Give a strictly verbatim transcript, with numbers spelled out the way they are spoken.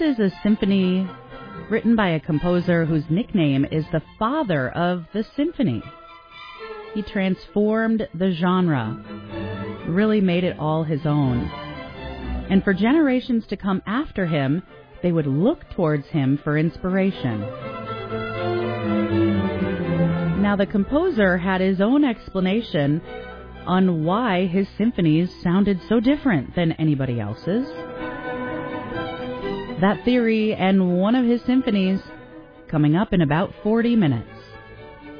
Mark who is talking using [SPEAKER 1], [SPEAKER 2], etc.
[SPEAKER 1] is a symphony written by a composer whose nickname is the father of the symphony. He transformed the genre, really made it all his own. And for generations to come after him, they would look towards him for inspiration. Now, the composer had his own explanation on why his symphonies sounded so different than anybody else's. That theory and one of his symphonies coming up in about forty minutes.